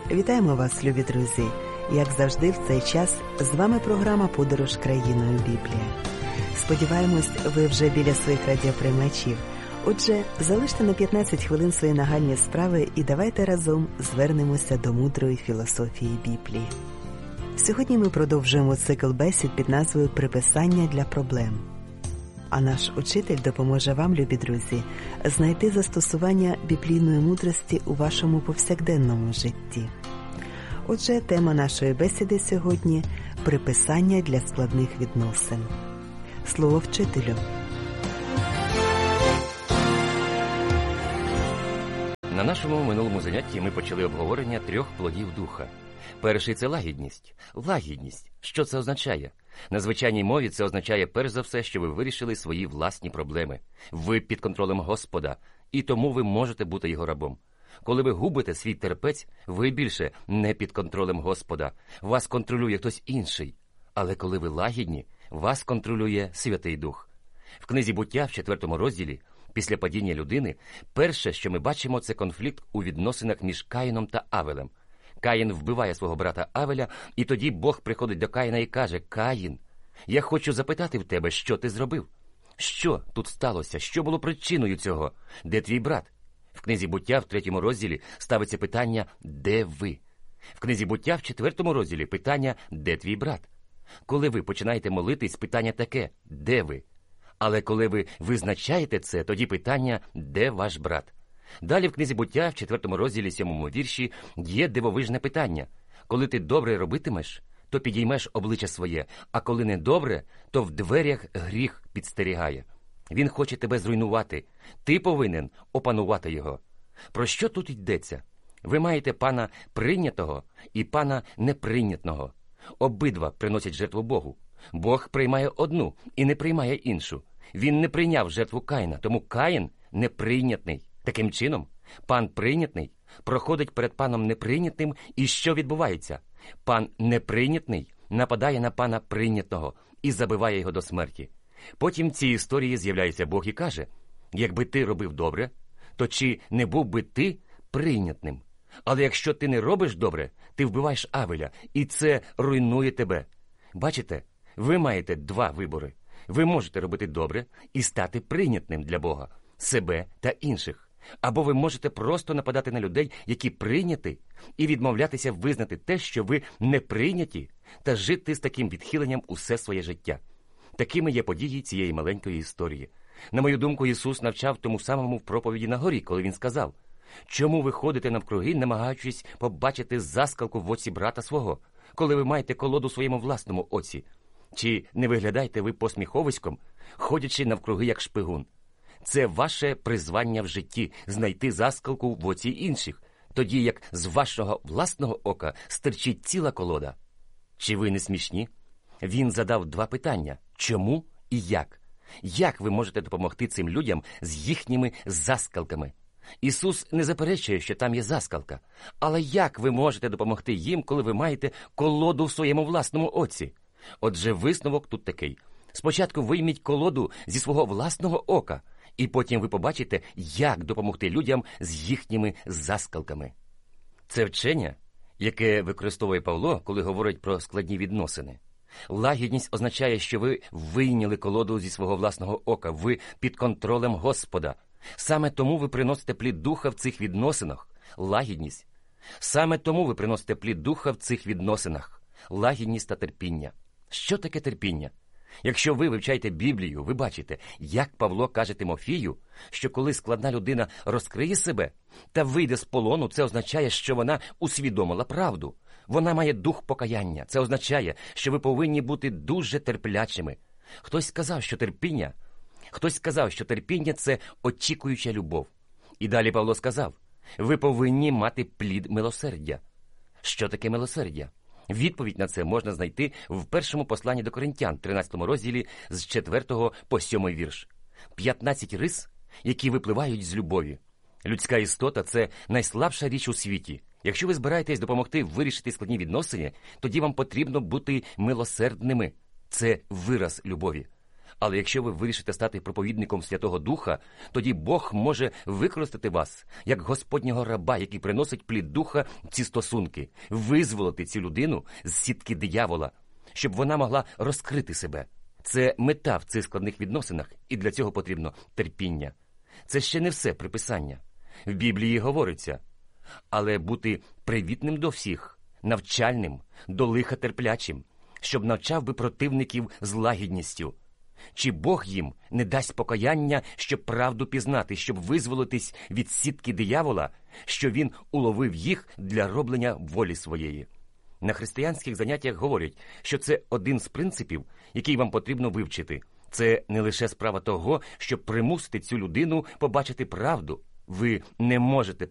Вітаємо вас, любі друзі! Як завжди в цей час з вами програма «Подорож країною Біблія». Сподіваємось, ви вже біля своїх радіоприймачів. Отже, залиште на 15 хвилин свої нагальні справи і давайте разом звернемося до мудрої філософії Біблії. Сьогодні ми продовжуємо цикл бесід під назвою «Приписання для проблем». А наш учитель допоможе вам, любі друзі, знайти застосування біблійної мудрості у вашому повсякденному житті. Отже, тема нашої бесіди сьогодні – «Приписання для складних відносин». Слово вчителю. На нашому минулому занятті ми почали обговорення 3 плодів духа. Перший – це лагідність. Лагідність. Що це означає? На звичайній мові це означає перш за все, що ви вирішили свої власні проблеми. Ви під контролем Господа, і тому ви можете бути його рабом. Коли ви губите свій терпець, ви більше не під контролем Господа. Вас контролює хтось інший. Але коли ви лагідні, вас контролює Святий Дух. В книзі «Буття» в 4 розділі, після падіння людини, перше, що ми бачимо, це конфлікт у відносинах між Каїном та Авелем. Каїн вбиває свого брата Авеля, і тоді Бог приходить до Каїна і каже: «Каїн, я хочу запитати в тебе, що ти зробив? Що тут сталося? Що було причиною цього? Де твій брат?» В книзі «Буття» в 3 розділі ставиться питання «Де ви?». В книзі «Буття» в 4 розділі питання «Де твій брат?». Коли ви починаєте молитись, питання таке «Де ви?». Але коли ви визначаєте це, тоді питання «Де ваш брат?». Далі в книзі «Буття» в 4 розділі 7 вірші є дивовижне питання. Коли ти добре робитимеш, то підіймеш обличчя своє, а коли не добре, то в дверях гріх підстерігає. Він хоче тебе зруйнувати. Ти повинен опанувати його. Про що тут йдеться? Ви маєте пана прийнятого і пана неприйнятного. Обидва приносять жертву Богу. Бог приймає одну і не приймає іншу. Він не прийняв жертву Каїна, тому Каїн неприйнятний. Таким чином, пан прийнятний проходить перед паном неприйнятним, і що відбувається? Пан неприйнятний нападає на пана прийнятного і забиває його до смерті. Потім в цій історії з'являється Бог і каже: «Якби ти робив добре, то чи не був би ти прийнятним? Але якщо ти не робиш добре, ти вбиваєш Авеля, і це руйнує тебе». Бачите, ви маєте 2 вибори. Ви можете робити добре і стати прийнятним для Бога, себе та інших. Або ви можете просто нападати на людей, які прийняті, і відмовлятися визнати те, що ви не прийняті, та жити з таким відхиленням усе своє життя. Такими є події цієї маленької історії. На мою думку, Ісус навчав тому самому в проповіді на горі, коли Він сказав: «Чому ви ходите навкруги, намагаючись побачити заскалку в оці брата свого, коли ви маєте колоду у своєму власному оці? Чи не виглядаєте ви посміховиськом, ходячи навкруги як шпигун? Це ваше призвання в житті – знайти заскалку в оці інших, тоді як з вашого власного ока стирчить ціла колода». Чи ви не смішні? Він задав 2 питання – чому і як? Як ви можете допомогти цим людям з їхніми заскалками? Ісус не заперечує, що там є заскалка. Але як ви можете допомогти їм, коли ви маєте колоду в своєму власному оці? Отже, висновок тут такий. Спочатку вийміть колоду зі свого власного ока, і потім ви побачите, як допомогти людям з їхніми заскалками. Це вчення, яке використовує Павло, коли говорить про складні відносини. Лагідність означає, що ви вийняли колоду зі свого власного ока, ви під контролем Господа. Саме тому ви приносите плід духа в цих відносинах – лагідність. Саме тому ви приносите плід духа в цих відносинах – лагідність та терпіння. Що таке терпіння? Якщо ви вивчаєте Біблію, ви бачите, як Павло каже Тимофію, що коли складна людина розкриє себе та вийде з полону, це означає, що вона усвідомила правду. Вона має дух покаяння. Це означає, що ви повинні бути дуже терплячими. Хтось сказав, що терпіння – це очікуюча любов. І далі Павло сказав: ви повинні мати плід милосердя. Що таке милосердя? Відповідь на це можна знайти в першому посланні до Коринтян, 13 розділі, з 4 по 7 вірш. 15 рис, які випливають з любові. Людська істота – це найслабша річ у світі. Якщо ви збираєтесь допомогти вирішити складні відносини, тоді вам потрібно бути милосердними. Це вираз любові. Але якщо ви вирішите стати проповідником Святого Духа, тоді Бог може використати вас як Господнього раба, який приносить плід Духа в ці стосунки, визволити цю людину з сітки диявола, щоб вона могла розкрити себе. Це мета в цих складних відносинах, і для цього потрібно терпіння. Це ще не все приписання. В Біблії говориться, але бути привітним до всіх, навчальним, до лиха терплячим, щоб навчав би противників з лагідністю. Чи Бог їм не дасть покаяння, щоб правду пізнати, щоб визволитись від сітки диявола, що він уловив їх для роблення волі своєї? На християнських заняттях говорять, що це один з принципів, який вам потрібно вивчити. Це не лише справа того, щоб примусити цю людину побачити правду. Ви не можете